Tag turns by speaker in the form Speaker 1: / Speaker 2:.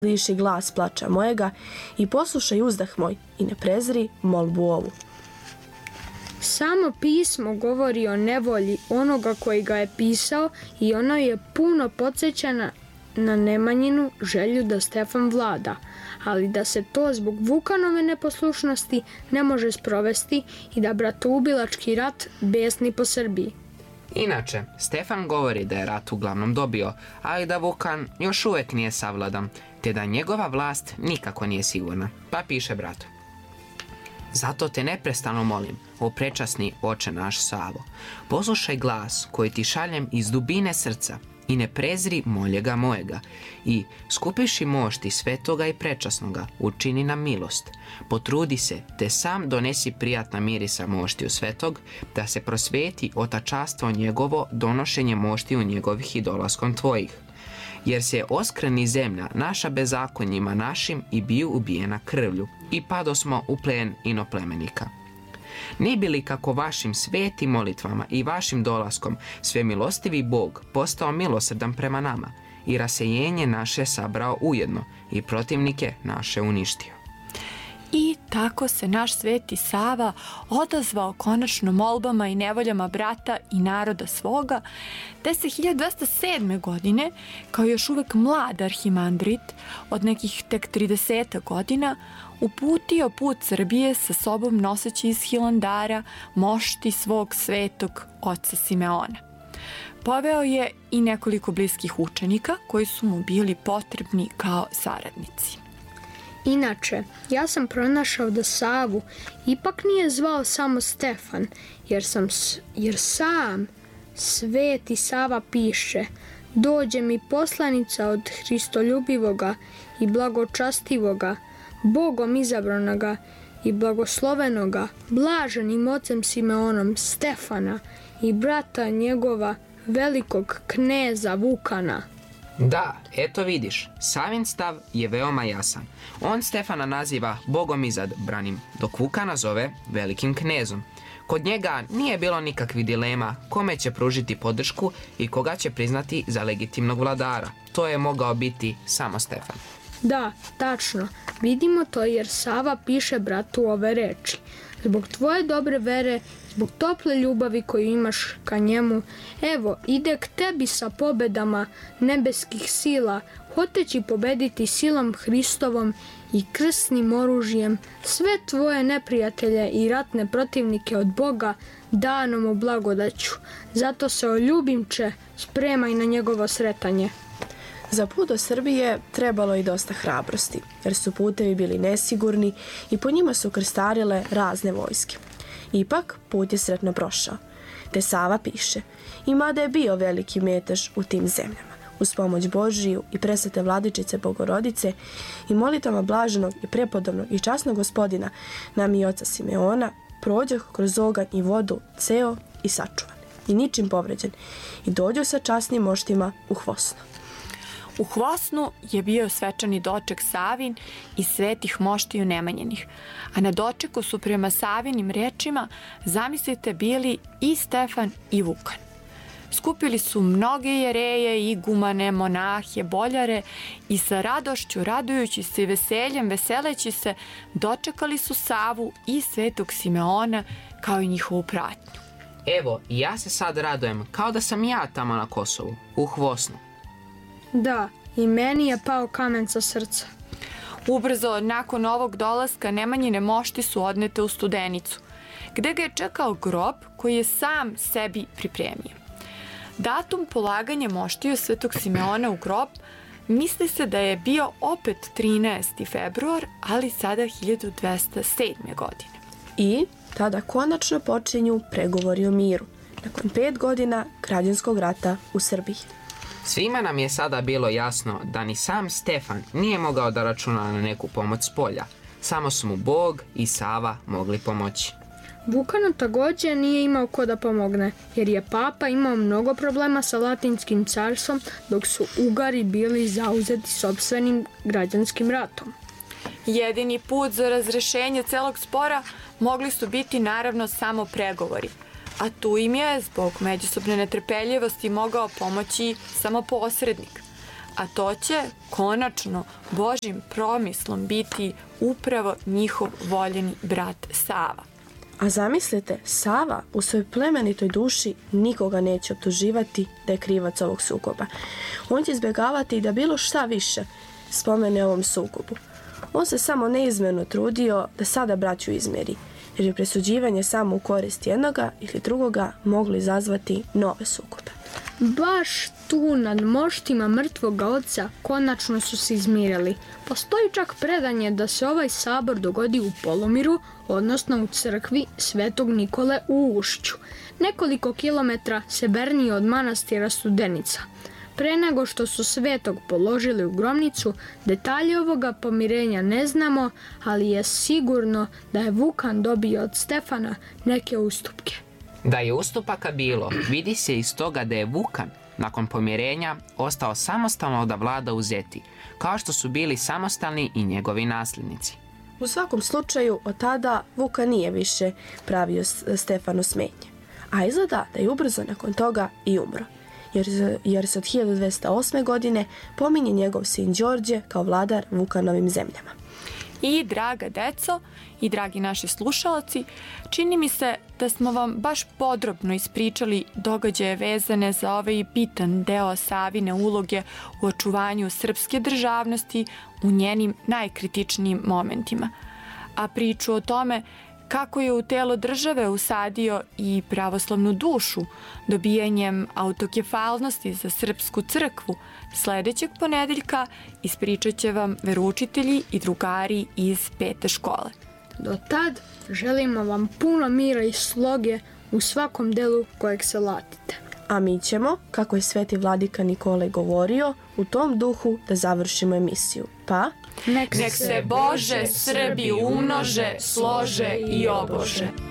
Speaker 1: Sliši glas plača mojega i poslušaj uzdah moj i ne prezri molbu ovu.
Speaker 2: Samo pismo govori o nevolji onoga koji ga je pisao i ono je puno podsjeća na Nemanjinu želju da Stefan vlada, ali da se to zbog Vukanove neposlušnosti ne može sprovesti i da bratoubilački rat besni po Srbiji.
Speaker 3: Inače, Stefan govori da je rat uglavnom dobio, ali da Vukan još uvijek nije savladan, te da njegova vlast nikako nije sigurna, pa piše bratu. Zato te neprestano molim, o prečasni oče naš Savo, poslušaj glas koji ti šaljem iz dubine srca i ne prezri moljega mojega i skupiši mošti svetoga i prečasnoga, učini nam milost. Potrudi se, te sam donesi prijatna mirisa moštiju svetog, da se prosveti otačastvo njegovo donošenje moštiju njegovih i dolaskom tvojih. Jer se oskreni zemlja naša bezakonjima našim i biju ubijena krvlju i padosmo u plen inoplemenika. Ne bi li kako vašim svetim molitvama i vašim dolaskom svemilostivi Bog postao milosrdan prema nama i rasejenje naše sabrao ujedno i protivnike naše uništio.
Speaker 4: I tako se naš sveti Sava odazvao konačno molbama i nevoljama brata i naroda svoga, te se 1207. godine, kao još uvek mlad arhimandrit od nekih tek 30 godina, uputio put Srbije sa sobom noseći iz Hilandara mošti svog svetog oca Simeona. Poveo je i nekoliko bliskih učenika koji su mu bili potrebni kao saradnici.
Speaker 2: Inače, ja sam pronašao da Savu ipak nije zvao samo Stefan, jer sam sveti Sava piše: dođe mi poslanica od Hristoljubivoga i blagočastivoga, Bogom izabranoga i blagoslovenoga, blaženim ocem Simeonom Stefana i brata njegova velikog kneza Vukana.
Speaker 3: Da, eto vidiš, Savin stav je veoma jasan. On Stefana naziva Bogom izabranim, dok Vukana zove velikim knezom. Kod njega nije bilo nikakvih dilema kome će pružiti podršku i koga će priznati za legitimnog vladara. To je mogao biti samo Stefan.
Speaker 2: Da, tačno. Vidimo to jer Sava piše bratu ove reči. Zbog tvoje dobre vere, zbog tople ljubavi koju imaš ka njemu, evo, ide k tebi sa pobedama nebeskih sila, hoteći pobediti silom Hristovom i krsnim oružjem sve tvoje neprijatelje i ratne protivnike od Boga danom u blagodaću. Zato se o ljubimče spremaj na njegovo sretanje.
Speaker 1: Za put do Srbije trebalo i dosta hrabrosti, jer su putevi bili nesigurni i po njima su krstarile razne vojske. Ipak, put je sretno prošao. Te Sava piše: i mada je bio veliki metež u tim zemljama, uz pomoć Božiju i presvete Vladičice Bogorodice i molitvama blaženog i prepodobnog i časnog gospodina nam i oca Simeona, prođoh kroz oganj i vodu ceo i sačuvan i ničim povređen i dođu sa časnim moštima u Hvosno.
Speaker 4: U Hvosnu je bio svečani doček Savin i svetih moštiju Nemanjinih, a na dočeku su prema Savinim rečima, zamislite, bili i Stefan i Vukan. Skupili su mnoge jereje, igumane, monahe, boljare i sa radošću, radujući se i veseljem, veseleći se, dočekali su Savu i svetog Simeona kao i njihovu pratnju.
Speaker 3: Evo, i ja se sad radujem kao da sam ja tamo na Kosovu, u Hvosnu.
Speaker 2: Da, i meni je pao kamen sa srca.
Speaker 4: Ubrzo nakon ovog dolaska Nemanjine mošti su odnete u Studenicu, gde ga je čekao grob koji je sam sebi pripremio. Datum polaganja moštiju svetog Simeona u grob misli se da je bio opet 13. februar, ali sada 1207. godine.
Speaker 1: I tada konačno počinju pregovori o miru, nakon 5 godina građanskog rata u Srbiji.
Speaker 3: Svima nam je sada bilo jasno da ni sam Stefan nije mogao da računa na neku pomoć s polja. Samo su mu Bog i Sava mogli pomoći.
Speaker 2: Vukanu također nije imao ko da pomogne, jer je papa imao mnogo problema sa latinskim carstvom, dok su Ugari bili zauzeti sopstvenim građanskim ratom.
Speaker 4: Jedini put za razrešenje celog spora mogli su biti naravno samo pregovori, a tu im je zbog međusobne netrpeljivosti mogao pomoći samo posrednik. a to će konačno Božjim promislom biti upravo njihov voljeni brat Sava.
Speaker 1: A zamislite, Sava u svojoj plemenitoj duši nikoga neće optuživati da je krivac ovog sukoba. On će izbjegavati da bilo šta više spomene ovom sukobu. On se samo neizmjerno trudio da sada braću izmjeri, jer je presuđivanje samo u korist jednoga ili drugoga moglo izazvati nove sukobe.
Speaker 2: Baš tu nad moštima mrtvoga oca konačno su se izmirili. Postoji čak predanje da se ovaj sabor dogodi u Polomiru, odnosno u crkvi Svetog Nikole u Ušću, nekoliko kilometra severnije od manastira Studenica. Pre nego što su Svetog položili u grobnicu, detalje ovoga pomirenja ne znamo, ali je sigurno da je Vukan dobio od Stefana neke ustupke.
Speaker 3: Da je ustupaka bilo, vidi se iz toga da je Vukan, nakon pomirenja, ostao samostalno da vlada u Zeti, kao što su bili samostalni i njegovi nasljednici.
Speaker 1: U svakom slučaju, od tada Vukan nije više pravio Stefanu smetnje, a izgleda da je ubrzo nakon toga i umro, jer se od 1208. godine pominje njegov sin Đorđe kao vladar Vukanovim zemljama.
Speaker 4: I draga deco i dragi naši slušalci, čini mi se da smo vam baš podrobno ispričali događaje vezane za ovaj bitan deo Savine uloge u očuvanju srpske državnosti u njenim najkritičnijim momentima. A priču o tome kako je u telo države usadio i pravoslavnu dušu dobijanjem autokefalnosti za srpsku crkvu, sledećeg ponedeljka ispričat će vam veroučitelji i drugari iz 5. škole.
Speaker 2: Do tad želimo vam puno mira i sloge u svakom delu kojeg se latite.
Speaker 1: A mi ćemo, kako je sveti vladika Nikolaj govorio, u tom duhu da završimo emisiju. Pa,
Speaker 4: nek se Bože Srbi umnože, slože i obože.